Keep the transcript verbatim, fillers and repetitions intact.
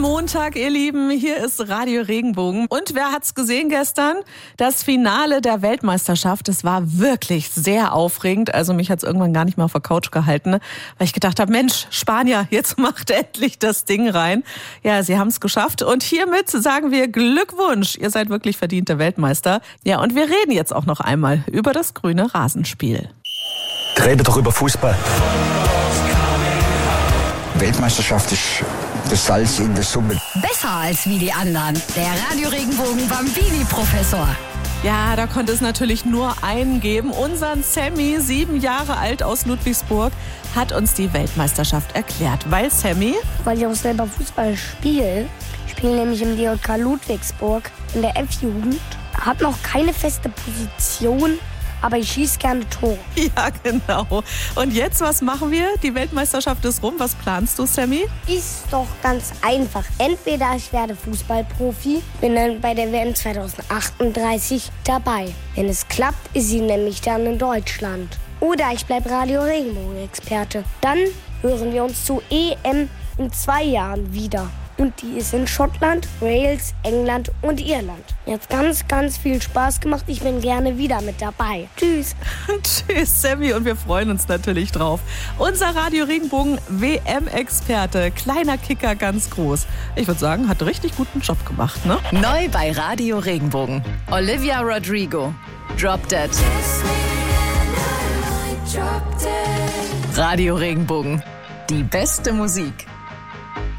Montag, ihr Lieben. Hier ist Radio Regenbogen. Und wer hat's gesehen gestern? Das Finale der Weltmeisterschaft. Es war wirklich sehr aufregend. Also mich hat's irgendwann gar nicht mehr auf der Couch gehalten, weil ich gedacht habe, Mensch, Spanier, jetzt macht endlich das Ding rein. Ja, sie haben's geschafft. Und hiermit sagen wir Glückwunsch. Ihr seid wirklich verdiente Weltmeister. Ja, und wir reden jetzt auch noch einmal über das grüne Rasenspiel. Reden doch über Fußball. Weltmeisterschaft ist das Salz in der Suppe. Besser als wie die anderen. Der Radio Regenbogen Bambini-Professor. Ja, da konnte es natürlich nur einen geben. Unseren Sammy, sieben Jahre alt aus Ludwigsburg, hat uns die Weltmeisterschaft erklärt. Weil Sammy? Weil ich auch selber Fußball spiele. Ich spiele nämlich im D J K Ludwigsburg in der F-Jugend. Hab noch keine feste Position, aber ich schieße gerne Tore. Ja, genau. Und jetzt, was machen wir? Die Weltmeisterschaft ist rum. Was planst du, Sammy? Ist doch ganz einfach. Entweder ich werde Fußballprofi, bin dann bei der W M zwanzig achtunddreißig dabei. Wenn es klappt, ist sie nämlich dann in Deutschland. Oder ich bleibe Radio Regenbogen-Experte. Dann hören wir uns zur E M in zwei Jahren wieder. Und die ist in Schottland, Wales, England und Irland. Mir hat ganz, ganz viel Spaß gemacht. Ich bin gerne wieder mit dabei. Tschüss. Tschüss, Sammy. Und wir freuen uns natürlich drauf. Unser Radio Regenbogen W M-Experte. Kleiner Kicker, ganz groß. Ich würde sagen, hat einen richtig guten Job gemacht, ne? Neu bei Radio Regenbogen. Olivia Rodrigo. Drop Dead. Radio Regenbogen. Die beste Musik.